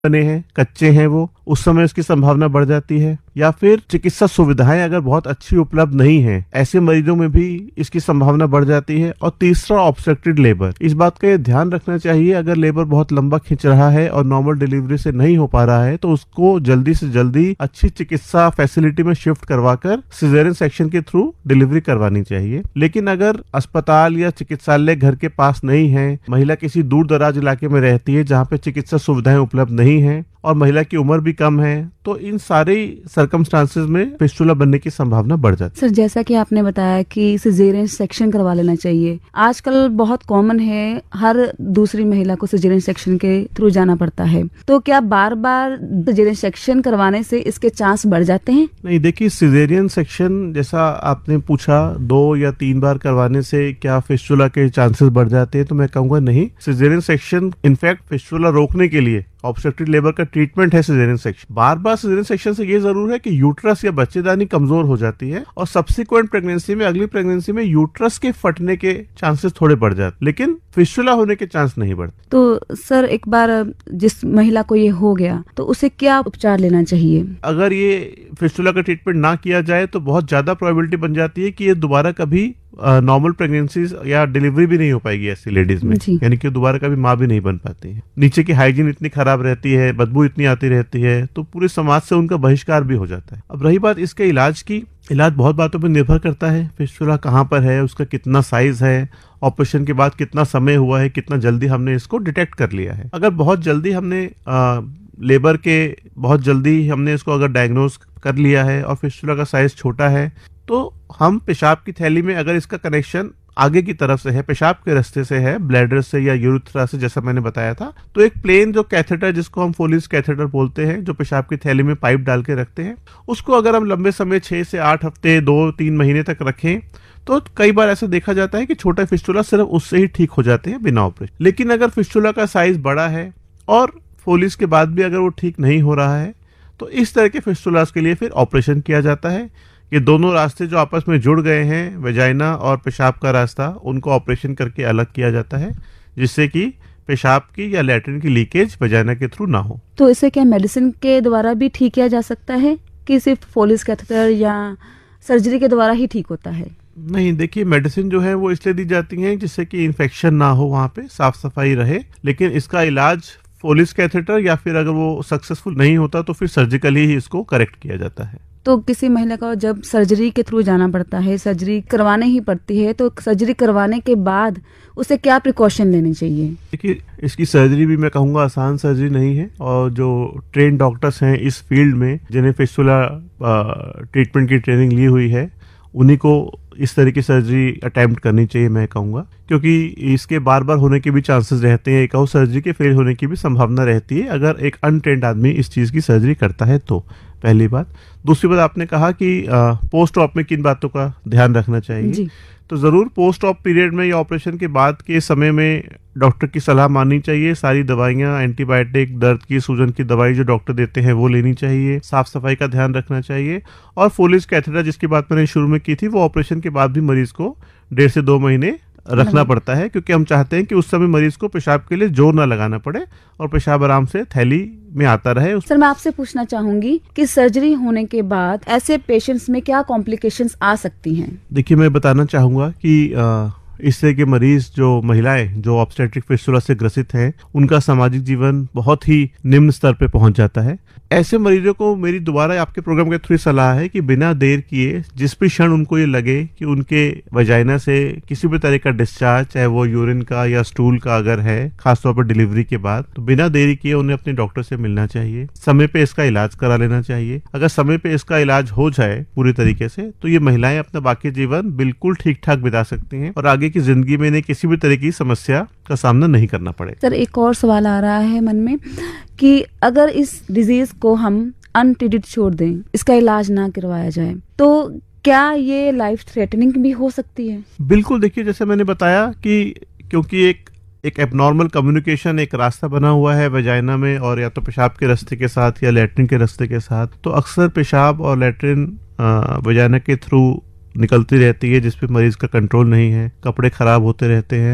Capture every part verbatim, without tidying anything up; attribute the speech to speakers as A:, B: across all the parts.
A: बने हैं, कच्चे हैं वो, उस समय इसकी संभावना बढ़ जाती है। या फिर चिकित्सा सुविधाएं अगर बहुत अच्छी उपलब्ध नहीं है, ऐसे मरीजों में भी इसकी संभावना बढ़ जाती है। और तीसरा, ऑब्स्ट्रक्टेड लेबर। इस बात का ध्यान रखना चाहिए, अगर लेबर बहुत लंबा खिंच रहा है और नॉर्मल डिलीवरी से नहीं हो पा रहा है तो उसको जल्दी से जल्दी अच्छी चिकित्सा फैसिलिटी में शिफ्ट करवाकर सिजेरियन सेक्शन के थ्रू डिलीवरी करवानी चाहिए। लेकिन अगर अस्पताल या चिकित्सालय घर के पास नहीं है, महिला किसी दूर दराज इलाके में रहती है जहाँ पे चिकित्सा सुविधाएं उपलब्ध नहीं है और महिला की उम्र भी कम है, तो इन सारे सर्कमस्टांसेस में फिस्टुला बनने की संभावना बढ़ जाती है।
B: सर, जैसा कि आपने बताया कि सिजेरियन सेक्शन करवा लेना चाहिए, आजकल बहुत कॉमन है, हर दूसरी महिला को सिजेरियन सेक्शन के थ्रू जाना पड़ता है, तो क्या बार बार सिजेरियन सेक्शन करवाने से इसके चांस बढ़ जाते हैं?
A: नहीं, देखिए, सिजेरियन सेक्शन जैसा आपने पूछा, दो या तीन बार करवाने से क्या फिस्टुला के चांसेस बढ़ जाते हैं, तो मैं कहूंगा नहीं। सिजेरियन सेक्शन इनफैक्ट फिस्टुला रोकने के लिए ऑब्स्ट्रक्टिव लेबर का ट्रीटमेंट है सिजेरियन सेक्शन। बार बार सिजेरियन सेक्शन से ये जरूर है कि यूट्रस या बच्चेदानी कमजोर हो जाती है और सब्सिक्वेंट प्रेगनेंसी में, अगली प्रेगनेंसी में यूट्रस के फटने के चांसेस थोड़े बढ़ जाते, लेकिन फिस्टुला होने के चांस नहीं बढ़ते।
B: तो सर, एक बार जिस महिला को ये हो गया तो उसे क्या उपचार लेना चाहिए?
A: अगर ये फिस्टुला का ट्रीटमेंट ना किया जाए तो बहुत ज्यादा प्रोबेबिलिटी बन जाती है कि ये दोबारा कभी नॉर्मल प्रेगनेंसी या डिलीवरी भी नहीं हो पाएगी ऐसी लेडीज में, यानी कि दोबारा कभी माँ भी नहीं बन पाती है। नीचे की हाइजीन इतनी खराब रहती है, बदबू इतनी आती रहती है, तो पूरे समाज से उनका बहिष्कार भी हो जाता है। अब रही बात इसके इलाज की, इलाज बहुत बातों पर निर्भर करता है। फिस्टुला कहाँ पर है, उसका कितना साइज है, ऑपरेशन के बाद कितना समय हुआ है, कितना जल्दी हमने इसको डिटेक्ट कर लिया है। अगर बहुत जल्दी हमने आ, लेबर के बहुत जल्दी हमने इसको अगर डायग्नोज कर लिया है और फिस्टुला का साइज छोटा है, तो हम पेशाब की थैली में अगर इसका कनेक्शन आगे की तरफ से है, पेशाब के रास्ते से है, ब्लैडर से या यूरेथ्रा से, जैसा मैंने बताया था, तो एक प्लेन जो कैथेटर, जिसको हम फोलिस कैथेटर बोलते हैं, जो पेशाब की थैली में पाइप डाल के रखते हैं, उसको अगर हम लंबे समय छह से आठ हफ्ते, दो तीन महीने तक रखें, तो कई बार ऐसा देखा जाता है कि छोटा फिस्टुला सिर्फ उससे ही ठीक हो जाते हैं बिना ऑपरेशन। लेकिन अगर फिस्टुला का साइज बड़ा है और फोलिस के बाद भी अगर वो ठीक नहीं हो रहा है, तो इस तरह के फिस्टुलास के लिए फिर ऑपरेशन किया जाता है। ये दोनों रास्ते जो आपस में जुड़ गए हैं, वेजाइना और पेशाब का रास्ता, उनको ऑपरेशन करके अलग किया जाता है, जिससे कि पेशाब की या लैट्रिन की लीकेज वेजाइना के थ्रू ना हो।
B: तो इसे क्या मेडिसिन के द्वारा भी ठीक किया जा सकता है कि सिर्फ फोलिस कैथेटर या सर्जरी के द्वारा ही ठीक होता है?
A: नहीं, देखिए, मेडिसिन जो है वो इसलिए दी जाती है जिससे कि इन्फेक्शन ना हो, वहाँ पे साफ सफाई रहे। लेकिन इसका इलाज फोलिस कैथेटर या फिर अगर वो सक्सेसफुल नहीं होता तो फिर सर्जिकली ही इसको करेक्ट किया जाता है।
B: तो किसी महिला को जब सर्जरी के थ्रू जाना पड़ता है, सर्जरी करवाने ही पड़ती है, तो सर्जरी करवाने के बाद उसे क्या प्रिकॉशन लेने चाहिए?
A: देखिए, इसकी सर्जरी भी मैं कहूँगा आसान सर्जरी नहीं है, और जो ट्रेन डॉक्टर्स हैं इस फील्ड में, जिन्हें फिस्टुला ट्रीटमेंट की ट्रेनिंग ली हुई है, उन्हीं को इस तरह की सर्जरी अटेम्प्ट करनी चाहिए मैं कहूँगा, क्योंकि इसके बार बार होने के भी चांसेस रहते हैं, एक और सर्जरी के फेल होने की भी संभावना रहती है अगर एक अनट्रेंड आदमी इस चीज़ की सर्जरी करता है तो। पहली बात। दूसरी बात, आपने कहा कि पोस्ट ऑप में किन बातों का ध्यान रखना चाहिए जी। तो ज़रूर पोस्ट ऑप पीरियड में या ऑपरेशन के बाद के समय में डॉक्टर की सलाह माननी चाहिए। सारी दवाइयाँ, एंटीबायोटिक, दर्द की, सूजन की दवाई जो डॉक्टर देते हैं वो लेनी चाहिए। साफ सफाई का ध्यान रखना चाहिए। और फोलिस कैथेटर, जिसकी बात मैंने शुरू में की थी, वो ऑपरेशन के बाद भी मरीज को डेढ़ से दो महीने रखना पड़ता है, क्योंकि हम चाहते हैं कि उस समय मरीज को पेशाब के लिए जोर ना लगाना पड़े और पेशाब आराम से थैली में आता रहे।
B: सर, मैं आपसे पूछना चाहूंगी कि सर्जरी होने के बाद ऐसे पेशेंट्स में क्या कॉम्प्लिकेशंस आ सकती हैं?
A: देखिए, मैं बताना चाहूंगा कि आ, इस तरह के मरीज, जो महिलाएं जो ऑब्स्टेट्रिक फिस्टुला से ग्रसित हैं, उनका सामाजिक जीवन बहुत ही निम्न स्तर पे पहुंच जाता है। ऐसे मरीजों को मेरी दोबारा आपके प्रोग्राम के थ्रू सलाह है कि बिना देर किए, जिस भी क्षण उनको ये लगे कि उनके वजाइना से किसी भी तरह का डिस्चार्ज, चाहे वो यूरिन का या स्टूल का अगर है, खासतौर पर डिलीवरी के बाद, तो बिना देरी किए उन्हें अपने डॉक्टर से मिलना चाहिए। समय पे इसका इलाज करा लेना चाहिए। अगर समय पे इसका इलाज हो जाए पूरी तरीके से, तो ये महिलाएं अपना बाकी जीवन बिल्कुल ठीक ठाक बिता सकती हैं और आगे की जिंदगी में इन्हें किसी भी तरह की समस्या का सामना नहीं करना पड़े।
B: सर, एक और सवाल आ रहा है मन में कि अगर इस डिजीज को हम अनट्रीटेड छोड़ दें, इसका इलाज ना करवाया जाए, तो क्या ये लाइफ थ्रेटनिंग भी हो सकती है?
A: बिल्कुल। देखिए, जैसे मैंने बताया कि क्योंकि एक एक एबनॉर्मल कम्युनिकेशन, एक रास्ता बना हुआ है वजाइना में, और या तो पेशाब के रास्ते के साथ या लैट्रिन के रास्ते के साथ, तो अक्सर पेशाब और लैट्रिन वजाइना के थ्रू निकलती रहती है, जिसपे मरीज का कंट्रोल नहीं है। कपड़े खराब होते रहते हैं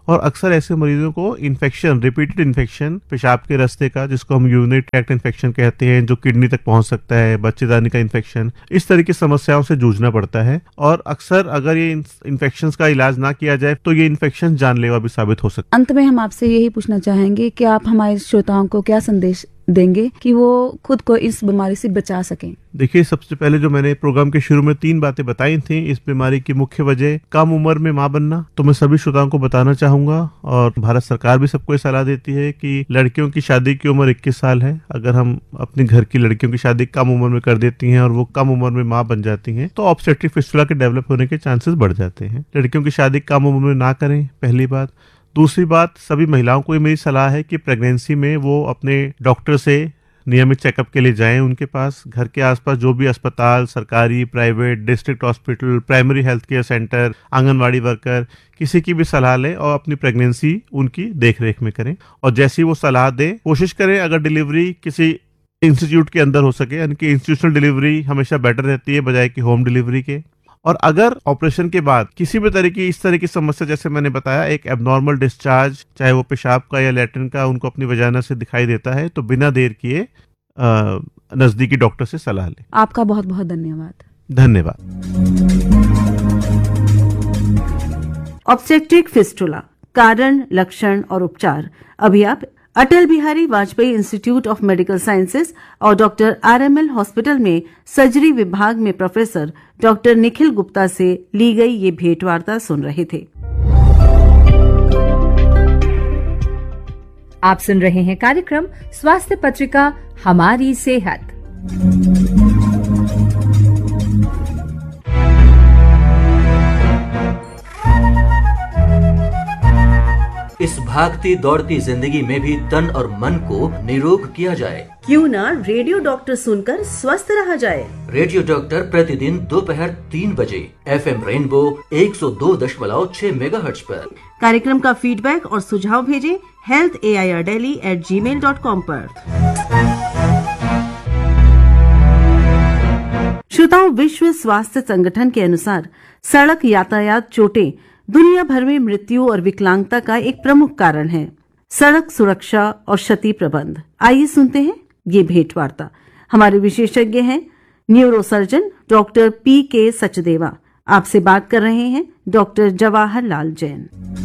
A: और अक्सर ऐसे मरीजों को इन्फेक्शन, रिपीटेड इन्फेक्शन, पेशाब के रास्ते का, जिसको हम यूरिनरी ट्रैक्ट इन्फेक्शन कहते हैं, जो किडनी तक पहुंच सकता है, बच्चेदानी का इन्फेक्शन, इस तरह की समस्याओं से जूझना पड़ता है। और अक्सर अगर ये इन्फेक्शन का इलाज ना किया जाए तो ये इन्फेक्शन जानलेवा भी साबित हो सकता है।
B: अंत में हम आपसे यही पूछना चाहेंगे कि आप हमारे श्रोताओं को क्या संदेश देंगे कि वो खुद को इस बीमारी से बचा सकें?
A: देखिए, सबसे पहले जो मैंने प्रोग्राम के शुरू में तीन बातें बताई थी, इस बीमारी की मुख्य वजह कम उम्र में मां बनना, तो मैं सभी श्रोताओं को बताना चाहूंगा, और भारत सरकार भी सबको सलाह देती है कि लड़कियों की शादी की उम्र इक्कीस साल है। अगर हम अपने घर की लड़कियों की शादी कम उम्र में कर देती हैं और वो कम उम्र में माँ बन जाती हैं, तो ऑब्स्टेट्रिक फिस्टुला के डेवलप होने के चांसेस बढ़ जाते हैं। लड़कियों की शादी कम उम्र में ना करें, पहली बात। दूसरी बात, सभी महिलाओं को ये मेरी सलाह है कि प्रेगनेंसी में वो अपने डॉक्टर से नियमित चेकअप के लिए जाएं उनके पास। घर के आसपास जो भी अस्पताल, सरकारी, private, district hospital, primary health care centre, anganwadi worker, किसी की भी सलाह लें और अपनी प्रेगनेंसी उनकी देख रेख में करें। और जैसी वो सलाह दें, कोशिश करें अगर डिलीवरी किसी इंस्टीट्यूट के अंदर हो सके, यानी कि इंस्टीट्यूशनल डिलीवरी हमेशा बेटर रहती है बजाय कि होम डिलीवरी के। और अगर ऑपरेशन के बाद किसी भी तरह की इस तरह की समस्या, जैसे मैंने बताया, एक एबनॉर्मल डिस्चार्ज, चाहे वो पेशाब का या लैट्रिन का, उनको अपनी वजाना से दिखाई देता है, तो बिना देर किए नजदीकी डॉक्टर से सलाह लें।
B: आपका बहुत बहुत धन्यवाद।
A: धन्यवाद।
C: ऑब्स्टेट्रिक फिस्टुला, कारण, लक्षण और उपचार। अभी आप Atal Bihari Vajpayee institute of medical sciences और डॉक्टर आरएमएल हॉस्पिटल में सर्जरी विभाग में प्रोफेसर डॉक्टर निखिल गुप्ता से ली गई ये भेंटवार्ता सुन रहे थे।
D: आप सुन रहे हैं कार्यक्रम स्वास्थ्य पत्रिका हमारी सेहत।
E: इस भागती दौड़ती जिंदगी में भी तन और मन को निरोग किया जाए।
C: क्यों ना रेडियो डॉक्टर सुनकर स्वस्थ रहा जाए।
E: रेडियो डॉक्टर प्रतिदिन दोपहर तीन बजे एफएम रेनबो एक सौ दो दशमलव छह मेगाहर्ट्ज पर।
C: कार्यक्रम का फीडबैक और सुझाव भेजें health A I R daily eight ji mail dot com पर। श्रोताओं, विश्व स्वास्थ्य संगठन के अनुसार सड़क यातायात चोटें दुनिया भर में मृत्यु और विकलांगता का एक प्रमुख कारण है। सड़क सुरक्षा और क्षति प्रबंध। आइए सुनते हैं ये भेंटवार्ता। हमारे विशेषज्ञ हैं न्यूरोसर्जन डॉक्टर पी के सचदेवा। आपसे बात कर रहे हैं डॉक्टर जवाहर लाल जैन।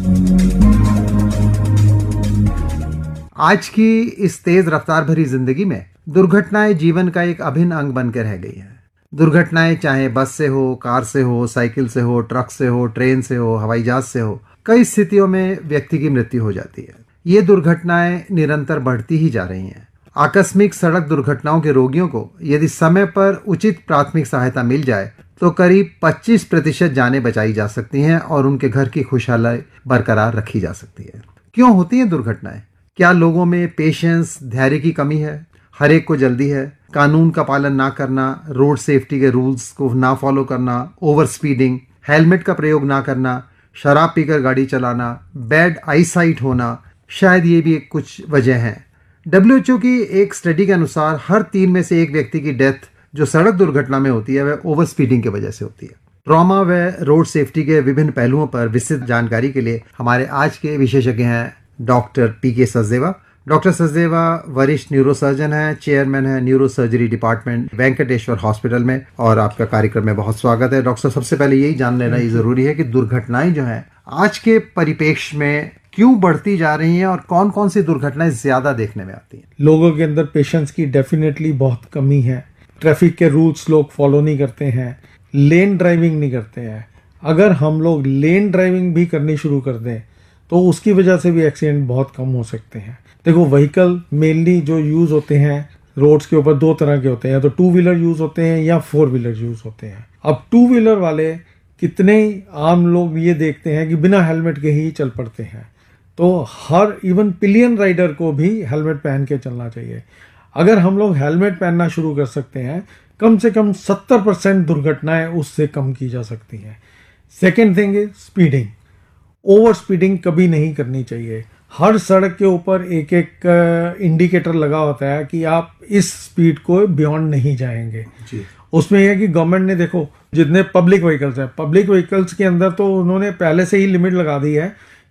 F: आज की इस तेज रफ्तार भरी जिंदगी में दुर्घटनाएं जीवन का एक अभिन्न अंग बनकर रह गई है। दुर्घटनाएं चाहे बस से हो, कार से हो, साइकिल से हो, ट्रक से हो, ट्रेन से हो, हवाई जहाज से हो, कई स्थितियों में व्यक्ति की मृत्यु हो जाती है। ये दुर्घटनाएं निरंतर बढ़ती ही जा रही हैं। आकस्मिक सड़क दुर्घटनाओं के रोगियों को यदि समय पर उचित प्राथमिक सहायता मिल जाए तो करीब पच्चीस प्रतिशत जानें बचाई जा सकती हैं और उनके घर की खुशहाली बरकरार रखी जा सकती है। क्यों होती हैं दुर्घटनाएं? क्या लोगों में पेशेंस, धैर्य की कमी है? हर एक को जल्दी है? कानून का पालन ना करना, रोड सेफ्टी के रूल्स को ना फॉलो करना, ओवर स्पीडिंग, हेलमेट का प्रयोग ना करना, शराब पीकर गाड़ी चलाना, बैड आईसाइट होना, शायद ये भी कुछ वजह हैं। डब्ल्यू एच ओ की एक स्टडी के अनुसार हर तीन में से एक व्यक्ति की डेथ जो सड़क दुर्घटना में होती है वह ओवर स्पीडिंग की वजह से होती है। ट्रॉमा व रोड सेफ्टी के विभिन्न पहलुओं पर विस्तृत जानकारी के लिए हमारे आज के विशेषज्ञ हैं डॉक्टर पी के सचदेवा। डॉक्टर सचदेवा वरिष्ठ न्यूरोसर्जन हैं, चेयरमैन हैं neuro surgery department Venkateshwara hospital में, और आपका कार्यक्रम में बहुत स्वागत है। डॉक्टर, सबसे पहले यही जान लेना ही जरूरी है कि दुर्घटनाएं जो हैं आज के परिप्रेक्ष्य में क्यों बढ़ती जा रही हैं और कौन कौन सी दुर्घटनाएं ज्यादा देखने में आती हैं?
G: लोगों के अंदर पेशेंस की डेफिनेटली बहुत कमी है। ट्रैफिक के रूल्स लोग फॉलो नहीं करते हैं, लेन ड्राइविंग नहीं करते हैं। अगर हम लोग लेन ड्राइविंग भी करनी शुरू कर दें तो उसकी वजह से भी एक्सीडेंट बहुत कम हो सकते हैं। देखो, व्हीकल मेनली जो यूज होते हैं रोड्स के ऊपर दो तरह के होते हैं, तो टू व्हीलर यूज होते हैं या फोर व्हीलर यूज होते हैं। अब टू व्हीलर वाले कितने आम लोग ये देखते हैं कि बिना हेलमेट के ही चल पड़ते हैं, तो हर इवन पिलियन राइडर को भी हेलमेट पहन के चलना चाहिए। अगर हम लोग हेलमेट पहनना शुरू कर सकते हैं, कम से कम सत्तर परसेंट दुर्घटनाएं उससे कम की जा सकती हैं। Second thing is speeding. Over speeding कभी नहीं करनी चाहिए। हर सड़क के ऊपर एक एक इंडिकेटर लगा होता है कि आप इस स्पीड को बियॉन्ड नहीं जाएंगे जी। उसमें यह है कि गवर्नमेंट ने, देखो, जितने पब्लिक व्हीकल्स हैं, पब्लिक व्हीकल्स के अंदर तो उन्होंने पहले से ही लिमिट लगा दी है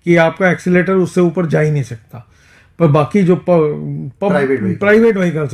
G: कि आपका एक्सीलेटर उससे ऊपर जा ही नहीं सकता, पर बाकी जो प्राइवेट
F: प्राइवेट व्हीकल्स